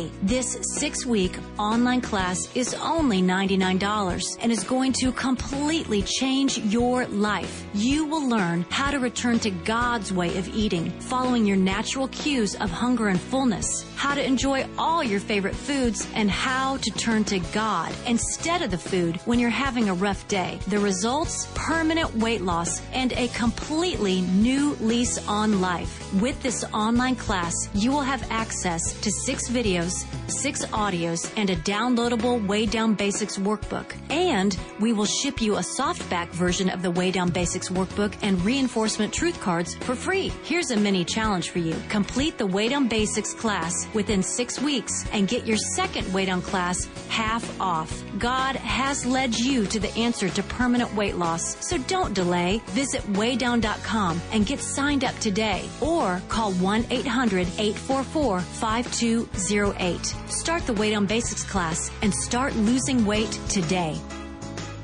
today. This 6-week online class is only $99 and is going to completely change your life. You will learn how to return to God's way of eating, following your natural cues of hunger and fullness, how to enjoy all your favorite foods, and how to turn to God instead of the food when you're having a rough day. The results: permanent weight loss and a completely new lease on life. With this online class, you will have access to 6 videos, 6 audios, and a downloadable Way Down Basics workbook. And we will ship you a softback version of the Way Down Basics workbook and reinforcement truth cards for free. Here's a mini challenge for you. Complete the Way Down Basics class within 6 weeks and get your second Way Down class half off. God has led you to the answer to permanent weight loss, so don't delay. Visit waydown.com and get signed up today, or call 1-800-844-5208. Start the Way Down Basics class and start losing weight today.